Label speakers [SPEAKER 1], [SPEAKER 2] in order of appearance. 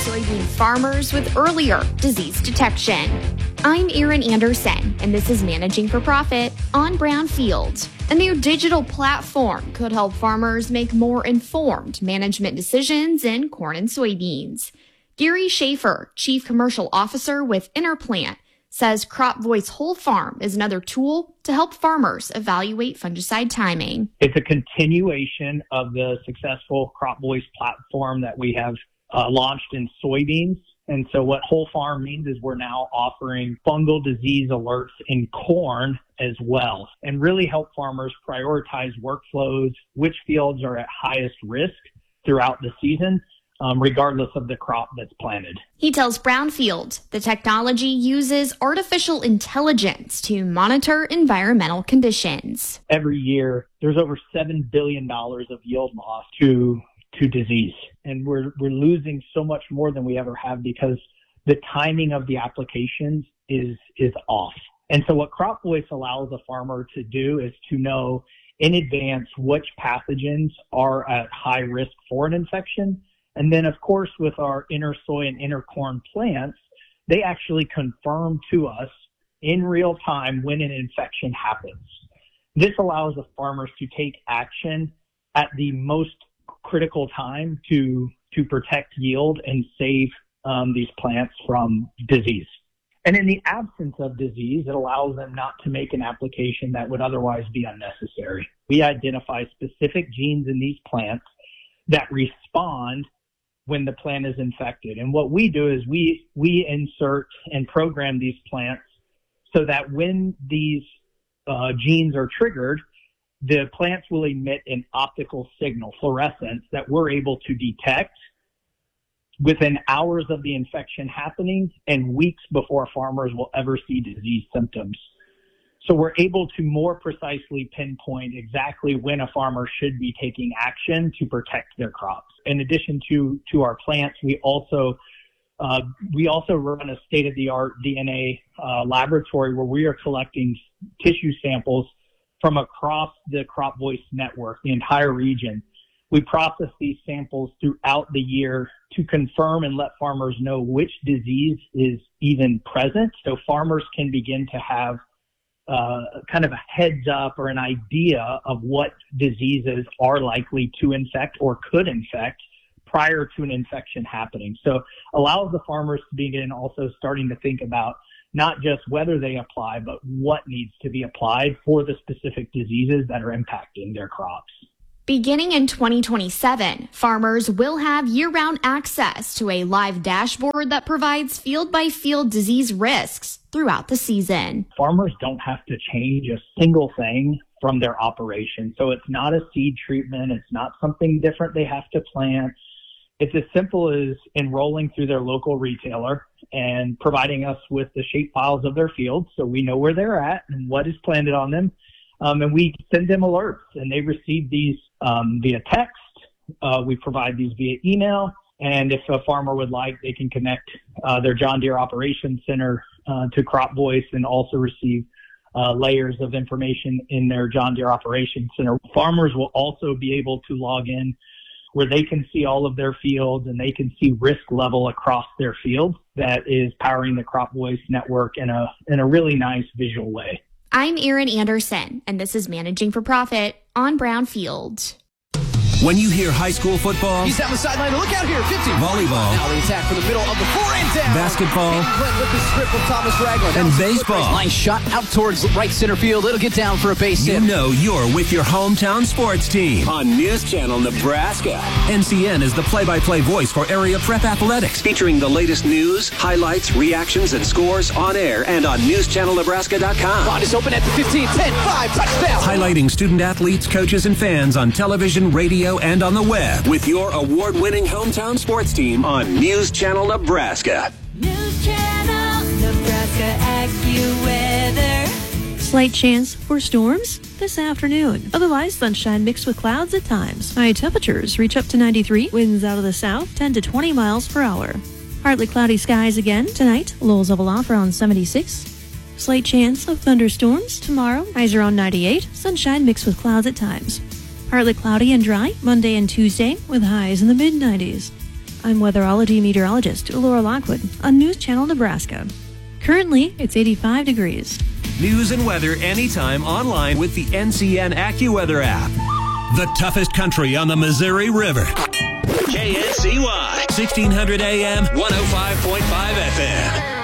[SPEAKER 1] soybean farmers with earlier disease detection. I'm Erin Anderson, and this is Managing for Profit on Brownfield. A new digital platform could help farmers make more informed management decisions in corn and soybeans. Gary Schaefer, Chief Commercial Officer with Interplant, says Crop Voice Whole Farm is another tool to help farmers evaluate fungicide timing.
[SPEAKER 2] It's a continuation of the successful Crop Voice platform that we have launched in soybeans. And so what Whole Farm means is we're now offering fungal disease alerts in corn as well, and really help farmers prioritize workflows, which fields are at highest risk throughout the season, regardless of the crop that's planted.
[SPEAKER 1] He tells Brownfield the technology uses artificial intelligence to monitor environmental conditions.
[SPEAKER 2] Every year, there's over $7 billion of yield loss to disease. And we're losing so much more than we ever have because the timing of the applications is off. And so what Crop Voice allows a farmer to do is to know in advance which pathogens are at high risk for an infection. And then, of course, with our inner soy and inner corn plants, they actually confirm to us in real time when an infection happens. This allows the farmers to take action at the most critical time to protect yield and save these plants from disease. And in the absence of disease, it allows them not to make an application that would otherwise be unnecessary. We identify specific genes in these plants that respond when the plant is infected. And what we do is we insert and program these plants so that when these genes are triggered, the plants will emit an optical signal, fluorescence, that we're able to detect within hours of the infection happening and weeks before farmers will ever see disease symptoms. So we're able to more precisely pinpoint exactly when a farmer should be taking action to protect their crops. In addition to our plants, we also run a state-of-the-art DNA laboratory where we are collecting tissue samples from across the Crop Voice network, the entire region. We process these samples throughout the year to confirm and let farmers know which disease is even present, so farmers can begin to have kind of a heads up or an idea of what diseases are likely to infect or could infect prior to an infection happening. So allows the farmers to begin also starting to think about not just whether they apply, but what needs to be applied for the specific diseases that are impacting their crops.
[SPEAKER 1] Beginning in 2027, farmers will have year-round access to a live dashboard that provides field-by-field disease risks throughout the season.
[SPEAKER 2] Farmers don't have to change a single thing from their operation. So it's not a seed treatment. It's not something different they have to plant. It's as simple as enrolling through their local retailer and providing us with the shape files of their fields so we know where they're at and what is planted on them. And we send them alerts, and they receive these via text. We provide these via email. And if a farmer would like, they can connect their John Deere Operations Center to Crop Voice and also receive layers of information in their John Deere Operations Center. Farmers will also be able to log in where they can see all of their fields and they can see risk level across their field that is powering the Crop Voice network in a really nice visual way.
[SPEAKER 1] I'm Erin Anderson, and this is Managing for Profit on Brownfield.
[SPEAKER 3] When you hear high school football,
[SPEAKER 4] he's down the sideline. Look out here, 50.
[SPEAKER 3] Volleyball.
[SPEAKER 4] Now the attack from the middle of the floor and down.
[SPEAKER 3] Basketball.
[SPEAKER 4] With the strip from Thomas Ragland.
[SPEAKER 3] And baseball.
[SPEAKER 4] Line shot out towards right center field. It'll get down for a base hit.
[SPEAKER 3] You know you're with your hometown sports team
[SPEAKER 5] on News Channel Nebraska.
[SPEAKER 3] NCN is the play-by-play voice for area prep athletics,
[SPEAKER 5] featuring the latest news, highlights, reactions, and scores on air and on newschannelnebraska.com.
[SPEAKER 4] Bond is open at the 15, 10, 5, touchdown.
[SPEAKER 3] Highlighting student athletes, coaches, and fans on television, radio, and on the web.
[SPEAKER 5] With your award-winning hometown sports team on News Channel Nebraska.
[SPEAKER 6] News Channel Nebraska AccuWeather.
[SPEAKER 7] Slight chance for storms this afternoon. Otherwise, sunshine mixed with clouds at times. High temperatures reach up to 93. Winds out of the south, 10 to 20 miles per hour. Partly cloudy skies again tonight. Lows level off around 76. Slight chance of thunderstorms tomorrow. Highs around 98. Sunshine mixed with clouds at times. Partly cloudy and dry Monday and Tuesday with highs in the mid-90s. I'm weatherology meteorologist Laura Lockwood on News Channel Nebraska. Currently, it's 85 degrees.
[SPEAKER 3] News and weather anytime online with the NCN AccuWeather app. The toughest country on the Missouri River.
[SPEAKER 5] KNCY.
[SPEAKER 3] 1600 AM, 105.5 FM.